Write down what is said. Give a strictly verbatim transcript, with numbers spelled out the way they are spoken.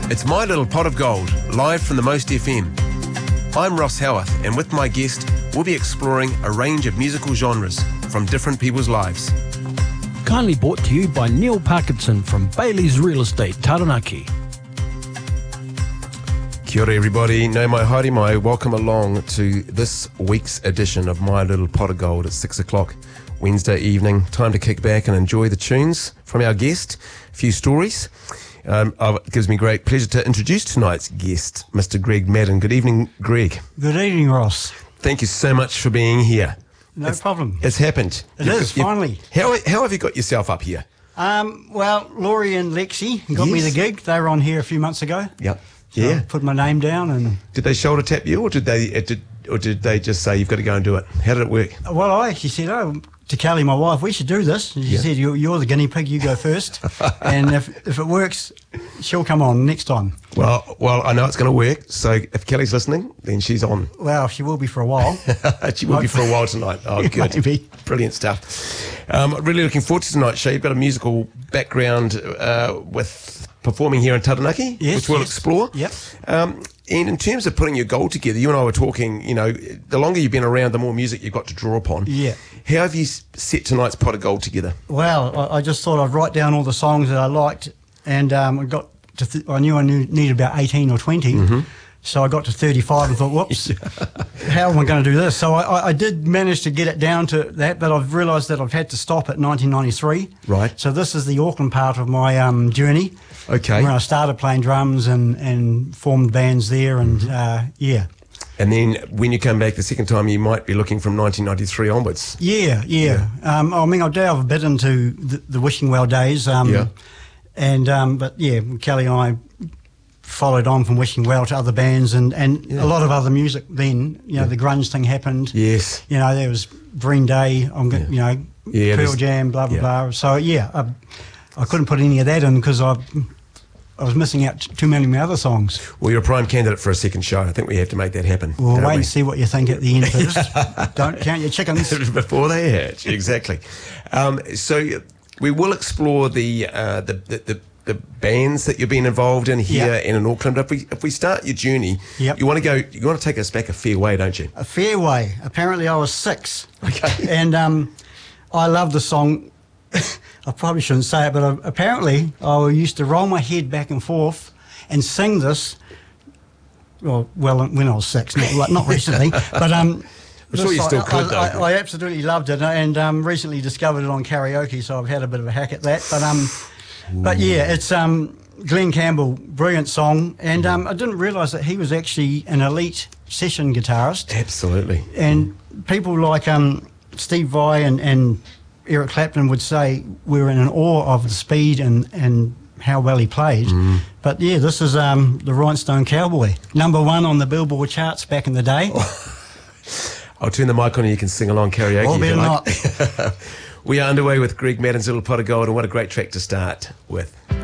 It's My Little Pot of Gold, live from the Most F M. I'm Ross Howarth, and with my guest, we'll be exploring a range of musical genres from different people's lives. Kindly brought to you by Neil Parkinson from Bailey's Real Estate, Taranaki. Kia ora everybody, no mai haere mai, welcome along to this week's edition of My Little Pot of Gold at six o'clock Wednesday evening. Time to kick back and enjoy the tunes from our guest, a few stories. Um, oh, it gives me great pleasure to introduce tonight's guest, Mister Greg Madden. Good evening, Greg. Good evening, Ross. Thank you so much for being here. No it's, problem. It's happened. It You've is, got, finally. How, how have you got yourself up here? Um, well, Laurie and Lexi got Yes. me the gig. They were on here a few months ago. Yep. So Yeah. I put my name down and... Did they shoulder tap you, or did they, uh, did, or did they just say you've got to go and do it? How did it work? Well, I actually said, oh, to Kelly, my wife, we should do this. And she Yeah. said, you're, you're the guinea pig, you go first. And if, if it works, she'll come on next time. Well, well, I know it's going to work. So if Kelly's listening, then she's on. Well, she will be for a while. She will be for a while tonight. Oh, good. Maybe. Brilliant stuff. Um, really looking forward to tonight's show. You've got a musical background uh, with performing here in Taranaki, Yes, which we'll yes. explore. Yep. Um, and in terms of putting your gold together, you and I were talking, you know, the longer you've been around, the more music you've got to draw upon. Yeah. How have you s- set tonight's pot of gold together? Well, I, I just thought I'd write down all the songs that I liked, and um, I got to. Th- I knew I knew, needed about eighteen or twenty, Mm-hmm. so I got to thirty-five and thought, "Whoops, how am I going to do this?" So I, I, I did manage to get it down to that, but I've realised that I've had to stop at nineteen ninety-three. Right. So this is the Auckland part of my um, journey. Okay. When I started playing drums and, and formed bands there, and uh, yeah. And then when you come back the second time, you might be looking from nineteen ninety-three onwards. Yeah, yeah. Um, I mean, I delve a bit into the, the Wishing Well days. Um, Yeah. And um, but yeah, Kelly and I followed on from Wishing Well to other bands and, and Yeah. a lot of other music. Then you know the grunge thing happened. Yes. You know there was Green Day. I'm go- you know Yeah, Pearl there's- Jam. Blah blah yeah. blah. So yeah, I, I couldn't put any of that in because I I was missing out t- too many of my other songs. Well, you're a prime candidate for a second show. I think we have to make that happen. We'll don't wait we? and see what you think at the end first. Don't count your chickens. Before they hatch, exactly. Um, so we will explore the, uh, the, the the the bands that you've been involved in here Yeah. and in Auckland. If we if we start your journey, Yep. you want to go. You want to take us back a fair way, don't you? A fair way. Apparently, I was six. Okay. And um, I love the song. I probably shouldn't say it, but I, apparently I used to roll my head back and forth and sing this. Well, well, when I was six, not, like, not recently, but um. I'm sure this you song- still could, I, though. I, I absolutely loved it, and um, recently discovered it on karaoke, so I've had a bit of a hack at that. But um, but yeah, it's um, Glenn Campbell, brilliant song, and um, I didn't realise that he was actually an elite session guitarist. Absolutely. And people like um, Steve Vai and, and Eric Clapton would say we were in awe of the speed and, and how well he played. Mm. But yeah, this is um, the Rhinestone Cowboy, number one on the Billboard charts back in the day. I'll turn the mic on and you can sing along karaoke. Or if you better like. We are underway with Greg Madden's Little Pot of Gold, and what a great track to start with.